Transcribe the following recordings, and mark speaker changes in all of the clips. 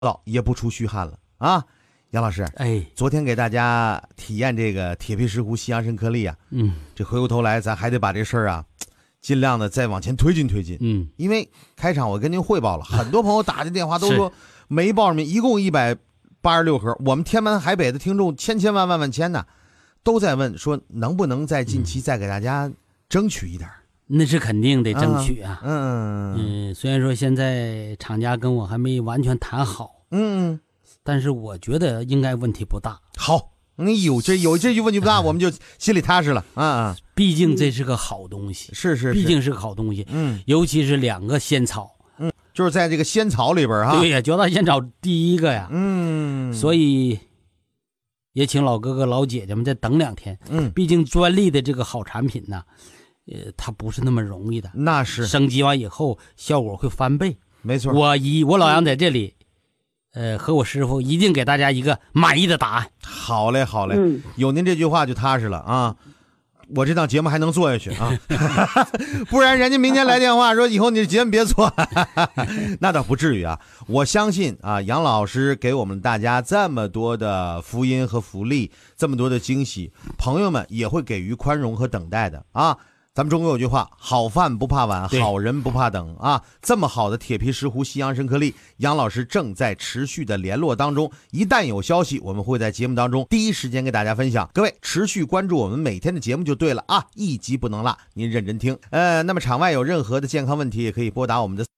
Speaker 1: 也不出虚汗了啊。杨老师，昨天给大家体验这个铁皮石斛西洋参颗粒啊，这回过头来咱还得把这事儿啊尽量的再往前推进，因为开场我跟您汇报了，很多朋友打的电话都说没报上名，一共186盒，我们天南海北的听众千万千呢，都在问说能不能在近期再给大家争取一点。
Speaker 2: 那是肯定得争取啊。虽然说现在厂家跟我还没完全谈好，但是我觉得应该问题不大。
Speaker 1: 好，你有这句问题不大，我们就心里踏实了。
Speaker 2: 毕竟这是个好东西，
Speaker 1: 是，
Speaker 2: 毕竟是个好东西。尤其是2个仙草，
Speaker 1: 就是在这个仙草里边哈。
Speaker 2: 对呀，九大仙草第一个呀。所以也请老哥哥老姐姐们再等2天。毕竟专利的这个好产品呢，它不是那么容易的。
Speaker 1: 那是
Speaker 2: 升级完以后效果会翻倍。
Speaker 1: 没错，
Speaker 2: 我老杨在这里。和我师傅一定给大家一个满意的答案。
Speaker 1: 好嘞，有您这句话就踏实了啊！我这档节目还能做下去啊，不然人家明天来电话说以后你这节目别做，那倒不至于啊。我相信啊，杨老师给我们大家这么多的福音和福利，这么多的惊喜，朋友们也会给予宽容和等待的啊。咱们中国有句话，好饭不怕晚，好人不怕等啊！这么好的铁皮石斛西洋参颗粒，杨老师正在持续的联络当中，一旦有消息，我们会在节目当中第一时间给大家分享。各位持续关注我们每天的节目就对了啊，一集不能落，您认真听。那么场外有任何的健康问题，也可以拨打我们的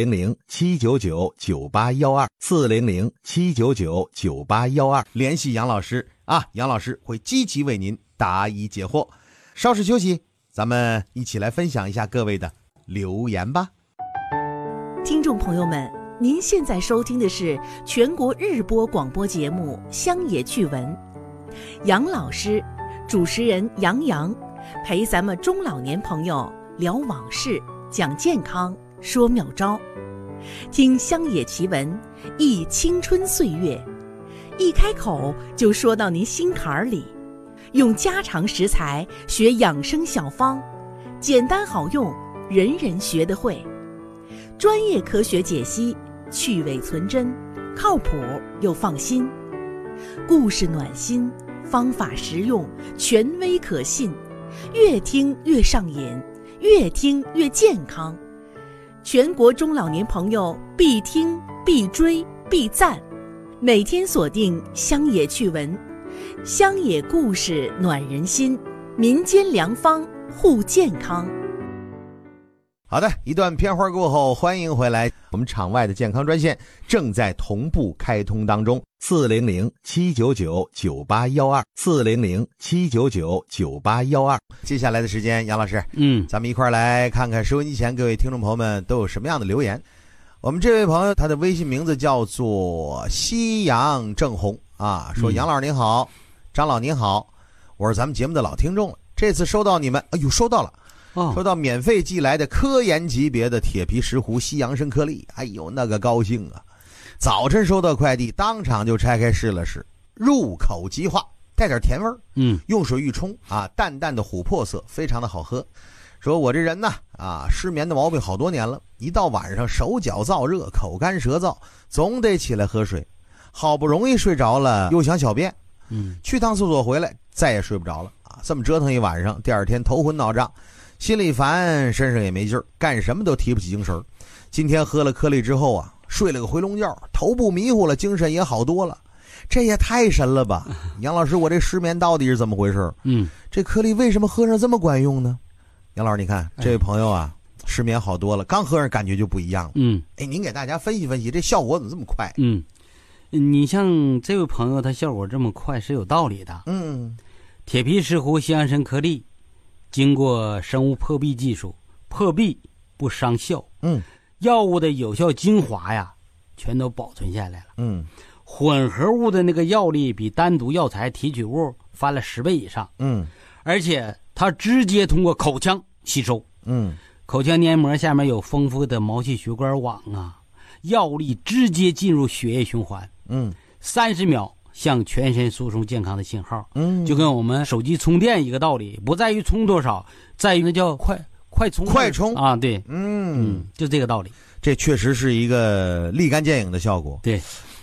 Speaker 1: 400-799-9812，400-799-9812联系杨老师啊，杨老师会积极为您答疑解惑。稍事休息，咱们一起来分享一下各位的留言吧。
Speaker 3: 听众朋友们，您现在收听的是全国日播广播节目《乡野趣闻》，杨老师，主持人杨洋，陪咱们中老年朋友聊往事，讲健康，说妙招，听乡野奇闻，忆青春岁月，一开口就说到您心坎里。用家常食材学养生小方，简单好用，人人学得会。专业科学解析，去伪存真，靠谱又放心。故事暖心，方法实用，权威可信，越听越上瘾，越听越健康。全国中老年朋友必听必追必赞，每天锁定乡野趣闻，乡野故事暖人心，民间良方护健康。
Speaker 1: 好的，一段片花过后，欢迎回来。我们场外的健康专线正在同步开通当中，400-799-9812，400-799-9812。接下来的时间，杨老师，咱们一块来看看收音机前各位听众朋友们都有什么样的留言。我们这位朋友，他的微信名字叫做西洋正红啊，说杨老师您好，张老您好，我是咱们节目的老听众了，这次收到你们，收到了。收到免费寄来的科研级别的铁皮石斛西洋参颗粒，那个高兴啊！早晨收到快递，当场就拆开试了试，入口即化，带点甜味儿。用水一冲啊，淡淡的琥珀色，非常的好喝。说我这人呢失眠的毛病好多年了，一到晚上手脚燥热，口干舌燥，总得起来喝水。好不容易睡着了，又想小便，去趟厕所回来再也睡不着了啊！这么折腾一晚上，第二天头昏脑胀。心里烦，身上也没劲儿，干什么都提不起精神。今天喝了颗粒之后啊，睡了个回笼觉，头不迷糊了，精神也好多了。这也太神了吧！杨老师，我这失眠到底是怎么回事？这颗粒为什么喝上这么管用呢？杨老师，你看这位朋友啊，失眠好多了，刚喝上感觉就不一样了。您给大家分析分析，这效果怎么这么快？
Speaker 2: 你像这位朋友，他效果这么快是有道理的。铁皮石斛西洋参颗粒经过生物破壁技术，破壁不伤效。药物的有效精华呀，全都保存下来了。混合物的那个药力比单独药材提取物翻了10倍以上。而且它直接通过口腔吸收。口腔黏膜下面有丰富的毛细血管网啊，药力直接进入血液循环。30秒。向全身输送健康的信号。就跟我们手机充电一个道理，不在于充多少，在于那叫快充啊，对，就这个道理。
Speaker 1: 这确实是一个立竿见影的效果。
Speaker 2: 对，